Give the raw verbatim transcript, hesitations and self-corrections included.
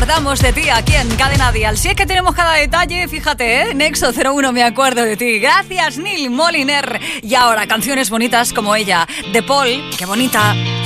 acordamos de ti aquí en Cadena Dial. Si es que tenemos cada detalle, fíjate, ¿eh? Nexo cero uno, me acuerdo de ti. Gracias, Neil Moliner. Y ahora, canciones bonitas como ella, de Paul. ¡Qué bonita!